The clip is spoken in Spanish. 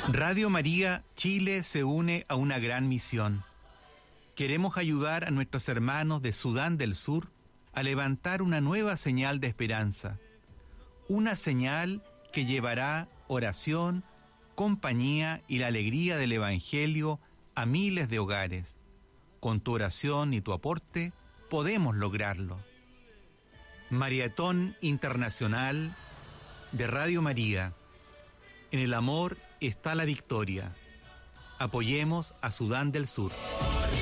Radio María Chile se une a una gran misión. Queremos ayudar a nuestros hermanos de Sudán del Sur a levantar una nueva señal de esperanza. Una señal que llevará oración, compañía y la alegría del Evangelio a miles de hogares. Con tu oración y tu aporte podemos lograrlo. Maratón Internacional de Radio María. En el amor está la victoria. Apoyemos a Sudán del Sur.